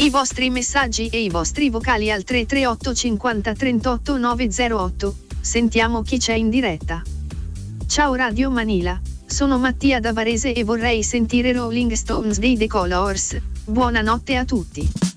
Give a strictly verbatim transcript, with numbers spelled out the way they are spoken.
I vostri messaggi e i vostri vocali al tre tre otto cinquanta trentotto nove zero otto. Sentiamo chi c'è in diretta. Ciao Radio Manila, sono Mattia da Varese e vorrei sentire Rolling Stones dei The Colors. Buonanotte a tutti.